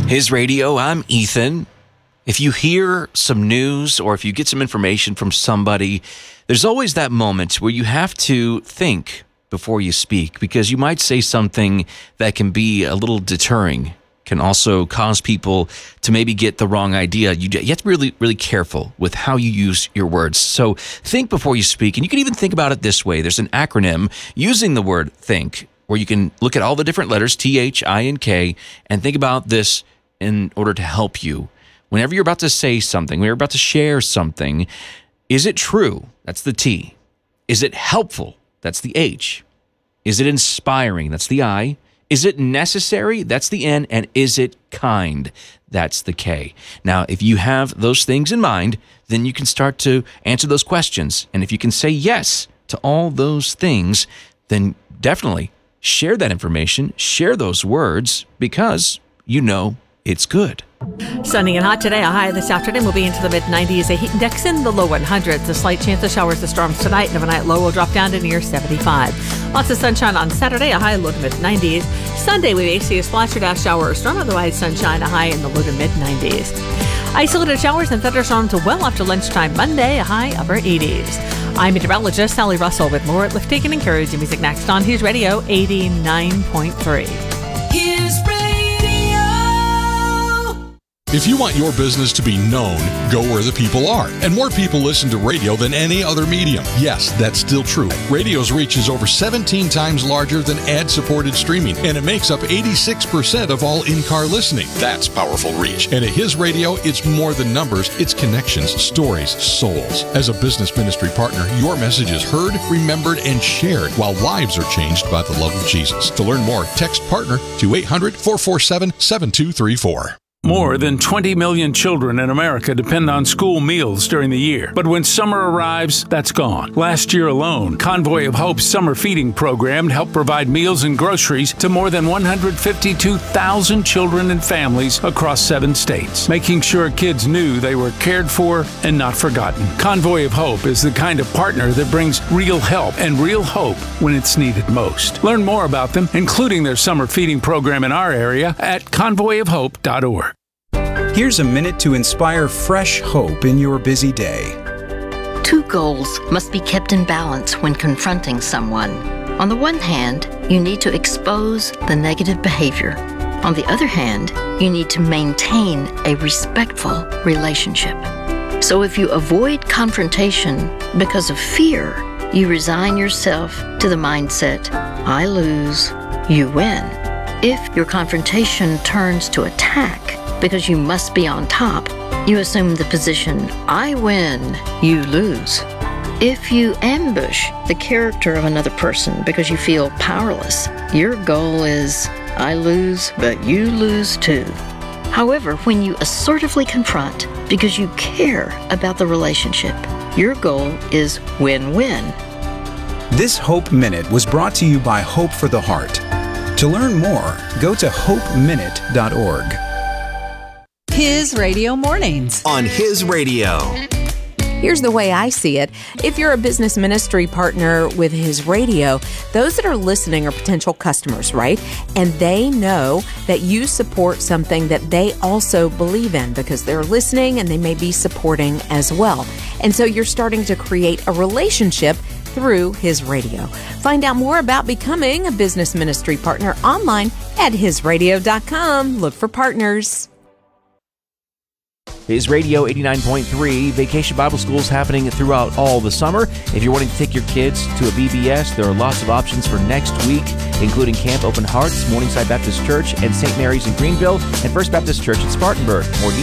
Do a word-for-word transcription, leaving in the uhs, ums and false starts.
His Radio, I'm Ethan. If you hear some news or if you get some information from somebody, there's always that moment where you have to think before you speak, because you might say something that can be a little deterring, can also cause people to maybe get the wrong idea. You, you have to be really, really careful with how you use your words. So think before you speak, and you can even think about it this way. There's an acronym using the word think, where you can look at all the different letters, T, H, I, and K, and think about this in order to help you. Whenever you're about to say something, when you're about to share something, is it true? That's the T. Is it helpful? That's the H. Is it inspiring? That's the I. Is it necessary? That's the N. And is it kind? That's the K. Now, if you have those things in mind, then you can start to answer those questions. And if you can say yes to all those things, then definitely share that information, share those words, because you know it's good. Sunny and hot today. A high this afternoon will be into the mid nineties. A heat index in the low hundreds. A slight chance of showers and storms tonight. And overnight low will drop down to near seventy-five. Lots of sunshine on Saturday. A high low to mid nineties. Sunday we may see a splash or dash shower or storm. Otherwise sunshine. A high in the low to mid nineties. Isolated showers and thunderstorms well after lunchtime Monday. A high upper eighties. I'm meteorologist Sally Russell with more lifting and encouraging music next on His Radio eighty-nine point three. His Radio. If you want your business to be known, go where the people are. And more people listen to radio than any other medium. Yes, that's still true. Radio's reach is over seventeen times larger than ad-supported streaming, and it makes up eighty-six percent of all in-car listening. That's powerful reach. And at His Radio, it's more than numbers. It's connections, stories, souls. As a business ministry partner, your message is heard, remembered, and shared, while lives are changed by the love of Jesus. To learn more, text PARTNER to eight hundred, four four seven, seven two three four. More than twenty million children in America depend on school meals during the year. But when summer arrives, that's gone. Last year alone, Convoy of Hope's summer feeding program helped provide meals and groceries to more than one hundred fifty-two thousand children and families across seven states, making sure kids knew they were cared for and not forgotten. Convoy of Hope is the kind of partner that brings real help and real hope when it's needed most. Learn more about them, including their summer feeding program in our area, at convoy of hope dot org. Here's a minute to inspire fresh hope in your busy day. Two goals must be kept in balance when confronting someone. On the one hand, you need to expose the negative behavior. On the other hand, you need to maintain a respectful relationship. So if you avoid confrontation because of fear, you resign yourself to the mindset, I lose, you win. If your confrontation turns to attack, because you must be on top, you assume the position, I win, you lose. If you ambush the character of another person because you feel powerless, your goal is, I lose, but you lose too. However, when you assertively confront because you care about the relationship, your goal is win-win. This Hope Minute was brought to you by Hope for the Heart. To learn more, go to hope minute dot org. His Radio Mornings on His Radio. Here's the way I see it. If you're a business ministry partner with His Radio, those that are listening are potential customers, right? And they know that you support something that they also believe in because they're listening and they may be supporting as well. And so you're starting to create a relationship through His Radio. Find out more about becoming a business ministry partner online at his radio dot com. Look for partners. His Radio eighty-nine point three. Vacation Bible School is happening throughout all the summer. If you're wanting to take your kids to a V B S, there are lots of options for next week, including Camp Open Hearts, Morningside Baptist Church, and Saint Mary's in Greenville, and First Baptist Church in Spartanburg. More